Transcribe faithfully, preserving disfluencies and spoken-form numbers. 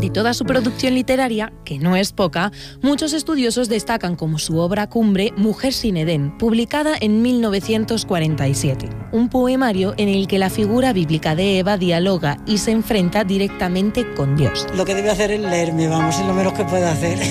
De toda su producción literaria, que no es poca, muchos estudiosos destacan como su obra cumbre Mujer sin Edén, publicada en mil novecientos cuarenta y siete, un poemario en el que la figura bíblica de Eva dialoga y se enfrenta directamente con Dios. Lo que debe hacer es leerme, vamos, es lo menos que puede hacer.